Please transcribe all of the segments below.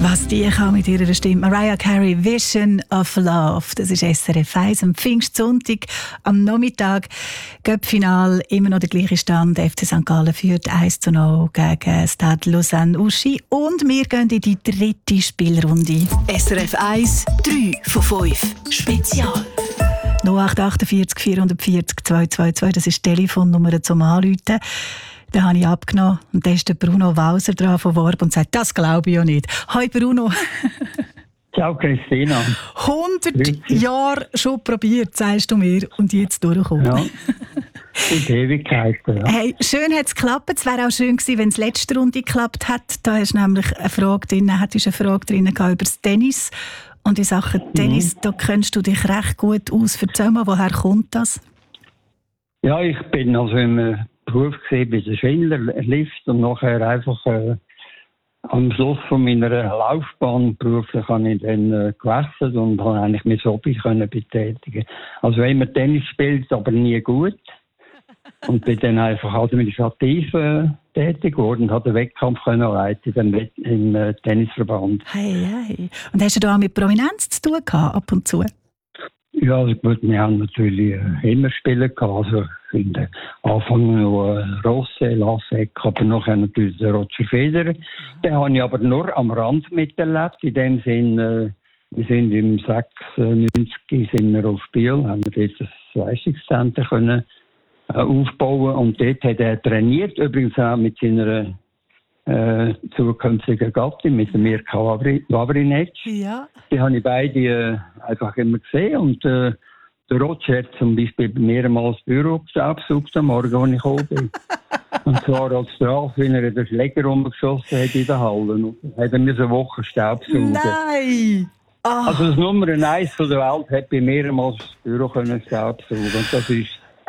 Was die kann mit ihrer Stimme. Mariah Carey, Vision of Love. Das ist SRF 1 am Pfingstsonntag am Nachmittag. Cup-Final, immer noch der gleiche Stand. FC St. Gallen führt 1:0 gegen Stade Lausanne-Uschi. Und wir gehen in die dritte Spielrunde. SRF 1, 3 von 5. Spezial. 0848 440 222, das ist die Telefonnummer zum Anrufen. Den habe ich abgenommen und da ist der Bruno Walser dran von Worb und sagt, das glaube ich ja nicht. Hi Bruno. Ciao Christina. 100 Jahre schon probiert, sagst du mir, und jetzt durchgekommen. Ja, in die Ewigkeit. Ja. Hey, schön hat es geklappt. Es wäre auch schön gewesen, wenn es letzte Runde geklappt hat. Da hast du nämlich eine Frage drin über das Tennis. Und in Sachen Tennis, da kennst du dich recht gut aus. Erzähl mal, woher kommt das? Ja, ich bin also im Beruf bei der Schindlerlift und nachher einfach am Schluss von meiner Laufbahn beruflich habe ich dann gewechselt und habe eigentlich mein Hobby können betätigen. Also immer Tennis spielt, aber nie gut. Und bin dann einfach administrativ tätig geworden und habe den Wettkampf können leiten im Tennisverband. Hey. Und hast du da auch mit Prominenz zu tun gehabt, ab und zu? Ja, also gut, wir haben natürlich immer Spieler gehabt. Also in den Anfang noch Rossi, Lasek, aber nachher natürlich der Roger Federer. Den habe ich aber nur am Rand miterlebt. In dem Sinn, wir sind im 96 sind wir auf Biel, haben wir dort das Leistungszentrum können aufbauen und dort hat er trainiert, übrigens auch mit seiner zukünftigen Gattin, mit der Mirka Wawrinec. Ja. Die habe ich beide einfach immer gesehen und der Roger hat zum Beispiel mehrmals das Büro gestaubsaugt am Morgen, als ich gekommen bin. Und zwar als Strafe, weil er den Schläger rumgeschossen hat in der Halle. Und hat er mir eine Woche staubsaugen. Nein! Oh. Also das Nummer 1 von der Welt hat bei mehrmals das Büro staubsaugen. Und das ist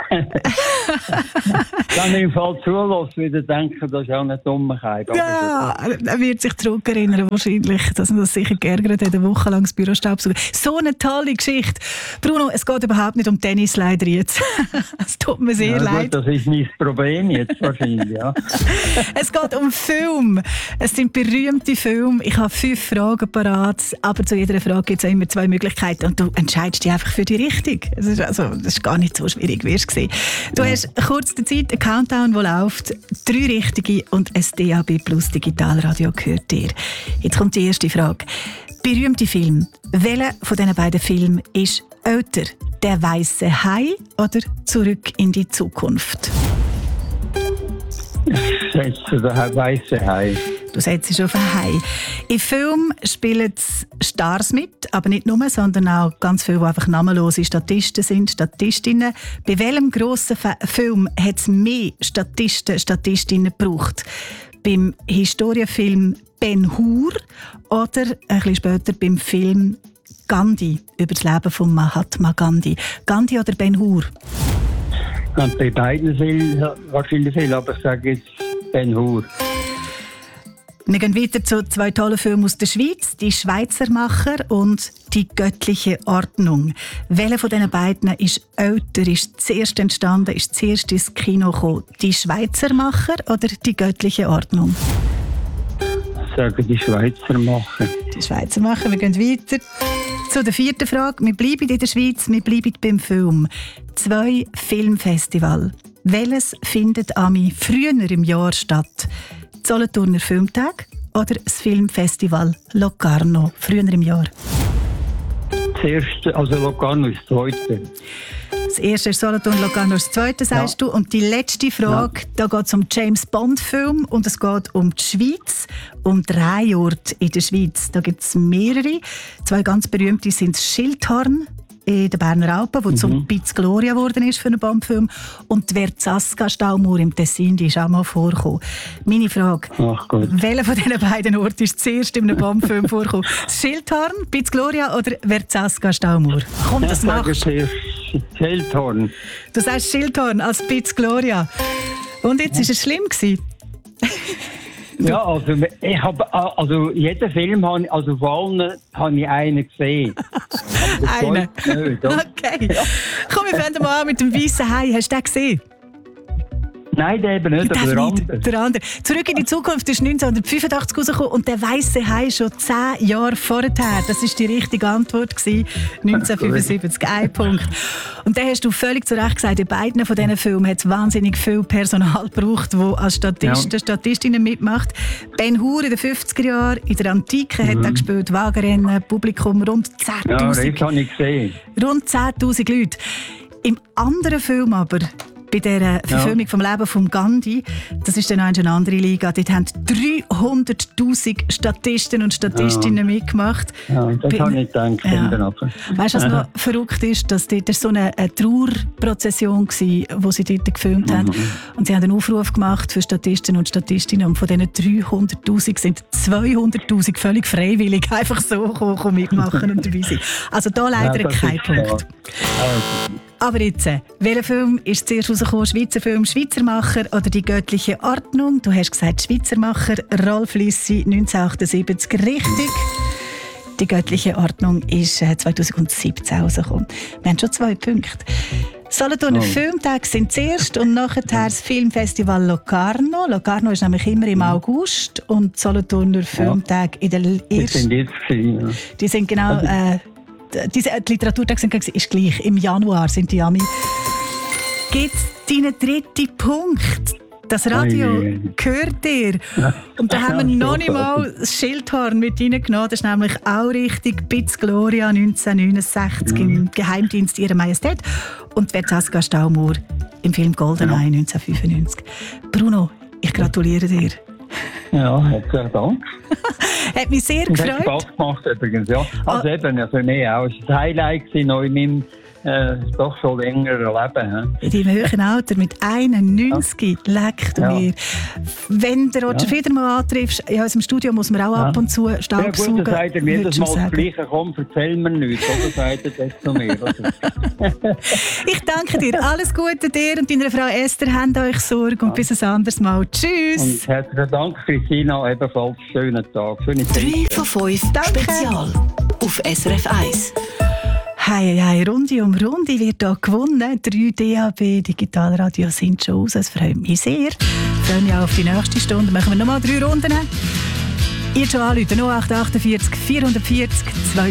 wenn ich im Fall zulasse, wieder denken, das ist auch eine Dummheit. Ja, er wird sich zurückerinnern, wahrscheinlich, dass er das sicher geärgert hat, eine Woche lang das Bürostaubsaugen. So eine tolle Geschichte. Bruno, es geht überhaupt nicht um Tennis leider jetzt. Es tut mir sehr leid. Gut, das ist mein Problem jetzt wahrscheinlich, ja. Es geht um Film. Es sind berühmte Filme. Ich habe 5 Fragen parat, aber zu jeder Frage gibt es immer 2 Möglichkeiten und du entscheidest dich einfach für die richtige. Das ist gar nicht so schwierig, wirst du sehen. Du hast kurz die Zeit, einen Countdown, der läuft, 3 richtige und ein DAB Plus Digitalradio gehört dir. Jetzt kommt die erste Frage. Berühmte Film. Welcher von diesen beiden Filmen ist älter? Der weiße Hai oder Zurück in die Zukunft? Ich setze den weißen Hai. Du setzt auf einen Hai. Im Film spielen Stars mit, aber nicht nur, sondern auch ganz viele, die einfach namenlose Statisten sind, Statistinnen. Bei welchem grossen Film hat es mehr Statisten, Statistinnen gebraucht? Beim Historienfilm Ben Hur oder ein bisschen später beim Film Gandhi über das Leben von Mahatma Gandhi? Gandhi oder Ben Hur? Und bei beiden wahrscheinlich viel, aber ich sage jetzt Ben Hur. Wir gehen weiter zu 2 tollen Filmen aus der Schweiz, «Die Schweizermacher» und «Die göttliche Ordnung». Welcher von diesen beiden ist älter, ist zuerst entstanden, ist zuerst ins Kino gekommen? «Die Schweizermacher» oder «Die göttliche Ordnung»? Ich sage «Die Schweizermacher». «Die Schweizermacher», wir gehen weiter zu der 4. Frage. Wir bleiben in der Schweiz, wir bleiben beim Film. 2 Filmfestivals. Welches findet früher im Jahr statt? Solothurner Filmtag oder das Filmfestival Locarno, früher im Jahr? Das erste, also Locarno ist das zweite. Das erste ist Solothurn, Locarno ist das zweite, sagst du. Und die letzte Frage, da geht es um James Bond-Film und es geht um die Schweiz, um Drehorte in der Schweiz. Da gibt es mehrere. 2 ganz berühmte sind Schildhorn in den Berner Alpen, wo zum Piz Gloria geworden ist für einen Bondfilm. Und die Verzasca-Staumauer im Tessin, die ist auch mal vorgekommen. Meine Frage, welcher von diesen beiden Orten ist zuerst in einem Bondfilm vorgekommen? Schildhorn, Piz Gloria oder Verzasca-Staumauer? Komm, das machst du. Schildhorn. Du sagst Schildhorn als Piz Gloria. Und jetzt war es schlimm gewesen. Ja, also ich habe jeden Film von allen habe ich einen gesehen. Einen? Okay. Ja. Komm, wir fangen mal an mit dem weißen Hai. Hast du den gesehen? Nein, der eben nicht, aber der andere. Der andere. Zurück in die Zukunft ist 1985 rausgekommen und der Weisse Hai schon 10 Jahre vorher. Das war die richtige Antwort gewesen. 1975, ein Punkt. Und dann hast du völlig zu Recht gesagt, in beiden von diesen Filmen hat es wahnsinnig viel Personal gebraucht, das als Statisten, Statistinnen mitmacht. Ben Hur in den 50er Jahren, in der Antike hat er gespielt, Wagenrennen, Publikum rund 10'000. Ja, das habe ich gesehen. Rund 10'000 Leute. Im anderen Film aber, bei der Verfilmung vom Leben von Gandhi, das ist dann auch eine andere Liga, dort haben 300'000 Statisten und Statistinnen mitgemacht. Ja, das habe ich nicht gedacht. Ja. Weißt du, was noch verrückt ist? Dass dort so eine Trauerprozession war, die sie dort gefilmt haben. Und sie haben einen Aufruf gemacht für Statisten und Statistinnen. Und von diesen 300'000 sind 200'000 völlig freiwillig einfach so mitmachen und dabei sein. Also da leider kein Punkt. Aber jetzt, welcher Film ist zuerst rausgekommen? Schweizer Film, Schweizermacher oder Die göttliche Ordnung? Du hast gesagt Schweizermacher, Rolf Lissi, 1978, richtig. Die göttliche Ordnung ist 2017 rausgekommen. Wir haben schon 2 Punkte. Solothurner Filmtage sind zuerst und nachher das Filmfestival Locarno. Locarno ist nämlich immer im August und Solothurner Filmtage in der ersten... Die sind jetzt gewesen, ja. Die sind genau... die Literaturtage ist gleich. Im Januar sind die Ami. Gibt es deinen dritten Punkt? Das Radio gehört dir. Und da haben wir noch nicht mal das Schildhorn mit reingenommen. Das ist nämlich auch richtig. Bitz Gloria 1969 im Geheimdienst Ihrer Majestät. Und Verzaska Staumur im Film Goldeneye 1995. Bruno, ich gratuliere dir. Ja, herzlichen Dank. Hat mich sehr gefreut. Hat Spaß gemacht übrigens, ja. Also eben, für mich auch. Es war ein Highlight noch in meinem doch schon längeren Leben. In deinem höheren Alter, mit 91, leckt du mir. Wenn der Roger Federmann antriffst, in unserem Studio muss man auch ab und zu Staubsaugen. Ja gut, dann sagt er jedes Mal das Gleiche, komm, erzähl mir nichts. Oder sagt er das zu mir? Ich danke dir. Alles Gute dir und deiner Frau Esther. Habt euch Sorge und bis ein anderes Mal. Tschüss. Und herzlichen Dank, Christina. Ebenfalls schönen Tag. 3 von 5 Spezial auf SRF 1. Hey, Runde um Runde wird hier gewonnen. 3 DAB Digitalradio sind schon raus. Es freut mich sehr. Ich freue mich auch auf die nächste Stunde. Machen wir nochmal 3 Runden. Ihr schon anrufen. 0848 440 222.